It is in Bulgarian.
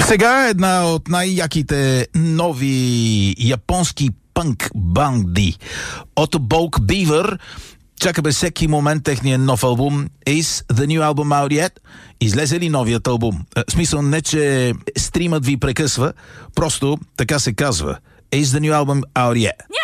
сега една от най-яките нови японски пънк банди от Bulk Beaver. Чакаме всеки момент техния нов албум. Is the new album out yet? Излезе ли новият албум? В смисъл не, че стримът ви прекъсва, просто така се казва. Is the new album out yet?